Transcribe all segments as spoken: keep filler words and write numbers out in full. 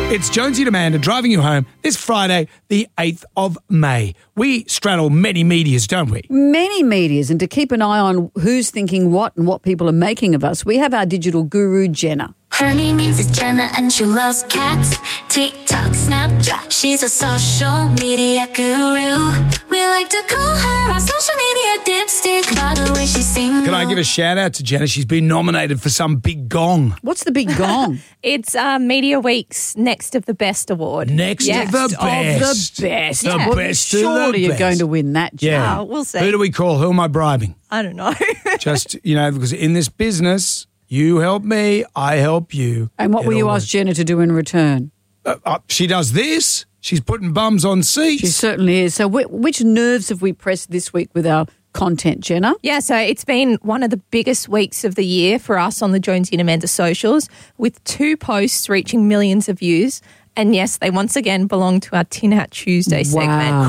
It's Jonesy and Amanda driving you home this Friday, the eighth of May. We straddle many medias, don't we? Many medias, and to keep an eye on who's thinking what and what people are making of us, we have our digital guru, Jenna. Her name is Jenna and she loves cats. TikTok, Snapchat, she's a social media guru. We like to call her our social media dipstick by the way she sings. Can I give a shout out to Jenna? She's been nominated for some big gong. What's the big gong? It's uh, Media Week's Next of the Best award. Next Yes. of the Of best. the best. The Well, best of surely the you're best. going to win that, Jenna. Yeah. Oh, we'll see. Who do we call? Who am I bribing? I don't know. Just, you know, because in this business, you help me, I help you. And what It will you all ask Jenna to do in return? Uh, uh, she does this. She's putting bums on seats. She certainly is. So wh- which nerves have we pressed this week with our content, Jenna? Yeah, so it's been one of the biggest weeks of the year for us on the Jonesy and Amanda socials, with two posts reaching millions of views. And yes, they once again belong to our Tin Hat Tuesday Wow. segment.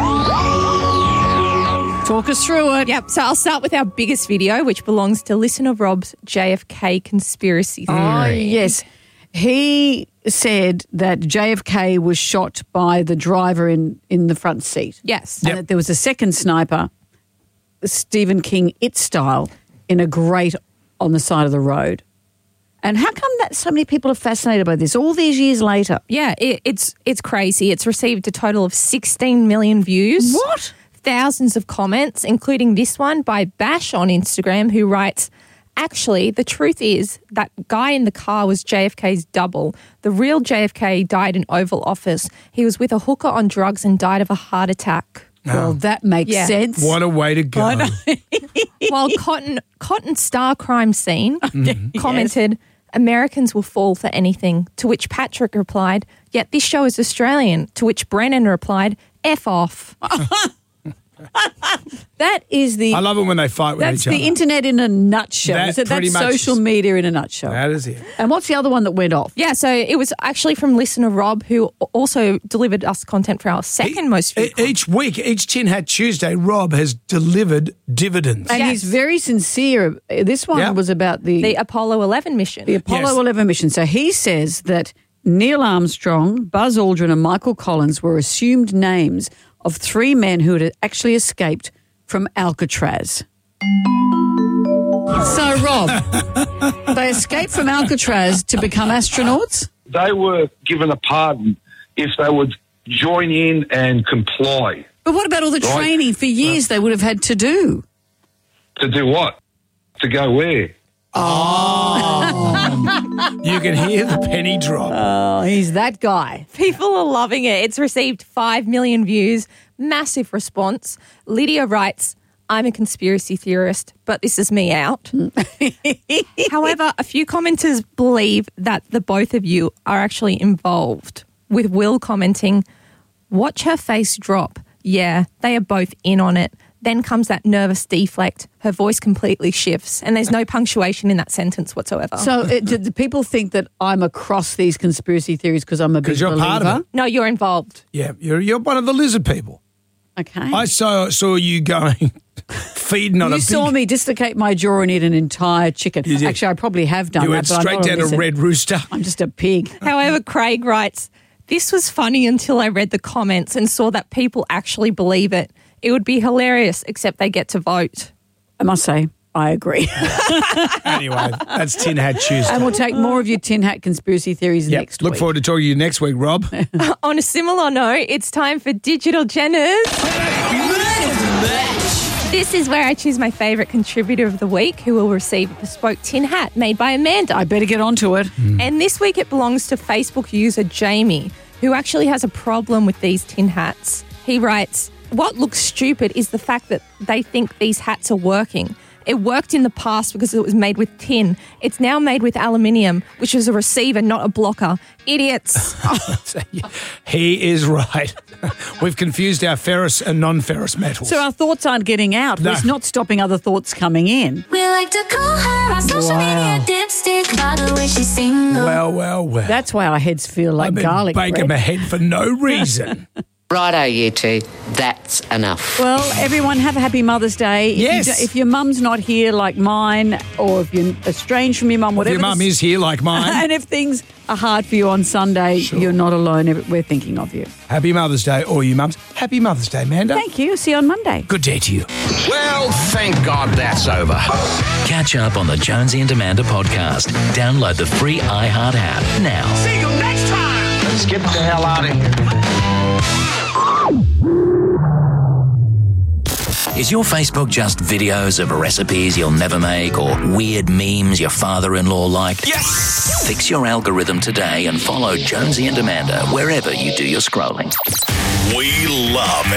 Yeah. Talk us through it. Yep. So I'll start with our biggest video, which belongs to listener Rob's J F K conspiracy theory. Oh, yes. He said that J F K was shot by the driver in, in the front seat. Yes. And that there was a second sniper, Stephen King It style, in a grate on the side of the road. And how come that so many people are fascinated by this all these years later? Yeah, it, it's it's crazy. It's received a total of sixteen million views. What? Thousands of comments, including this one by Bash on Instagram, who writes, actually, the truth is that guy in the car was J F K's double. The real J F K died in Oval Office. He was with a hooker on drugs and died of a heart attack. Well, that makes Yeah. sense. What a way to go. While Cotton Cotton Star Crime Scene commented, Americans will fall for anything, to which Patrick replied, yet this show is Australian, to which Brennan replied, F off. That is the I love it when they fight with that's each the other. internet in a nutshell. That Is it? pretty That's much social is- media in a nutshell. That is it. And what's the other one that went off? Yeah, so it was actually from listener Rob, who also delivered us content for our second most E- viewed content. Each week, each Tin Hat Tuesday, Rob has delivered dividends. And Yes. he's very sincere. This one Yeah. was about the, The Apollo eleven mission. the Apollo Yes. eleven mission. So he says that Neil Armstrong, Buzz Aldrin and Michael Collins were assumed names of three men who had actually escaped from Alcatraz. So, Rob, they escaped from Alcatraz to become astronauts? They were given a pardon if they would join in and comply. But what about all the Right. training for years they would have had to do? To do what? To go where? You can hear the penny drop. Oh, he's that guy. People are loving it. It's received five million views, massive response. Lydia writes, I'm a conspiracy theorist, but this is me out. However, a few commenters believe that the both of you are actually involved, with Will commenting, watch her face drop. Yeah, they are both in on it. Then comes that nervous deflect. Her voice completely shifts, and there's no punctuation in that sentence whatsoever. So, uh, do the people think that I'm across these conspiracy theories because I'm a big 'Cause you're believer? part of it. no, you're involved. Yeah, you're, you're one of the lizard people. Okay. I saw saw you going, feeding on you a big... saw me dislocate my jaw and eat an entire chicken. You did. Actually, I probably have done You that. went but I'm straight not down a lizard. red rooster. I'm just a pig. However, Craig writes, this was funny until I read the comments and saw that people actually believe it. It would be hilarious, except they get to vote. I must say, I agree. Anyway, that's Tin Hat Tuesday. And we'll take more of your tin hat conspiracy theories Yep. next Look week. forward to talking to you next week, Rob. On a similar note, it's time for Digital Jenners. This is where I choose my favourite contributor of the week, who will receive a bespoke tin hat made by Amanda. I better get onto it. And this week it belongs to Facebook user Jamie, who actually has a problem with these tin hats. He writes, what looks stupid is the fact that they think these hats are working. It worked in the past because it was made with tin. It's now made with aluminium, which is a receiver, not a blocker. Idiots. He is right. We've confused our ferrous and non-ferrous metals. So our thoughts aren't getting out. No. It's not stopping other thoughts coming in. We like to call her our social Wow. media dipstick by the way she sings. well, well, well. That's why our heads feel like I've been garlic baking bread. my head for no reason. Righto, you two. That's enough. Well, everyone, have a happy Mother's Day. If Yes. You do, if your mum's not here like mine, or if you're estranged from your mum, If whatever. your mum the- is here like mine. And if things are hard for you on Sunday, Sure. you're not alone. We're thinking of you. Happy Mother's Day, all you mums. Happy Mother's Day, Amanda. Thank you. See you on Monday. Good day to you. Well, thank God that's over. Catch up on the Jonesy and Amanda podcast. Download the free iHeart app now. See you next time. Let's get the hell out of here. Is your Facebook just videos of recipes you'll never make or weird memes your father-in-law liked? Yes! Fix your algorithm today and follow Jonesy and Amanda wherever you do your scrolling. We love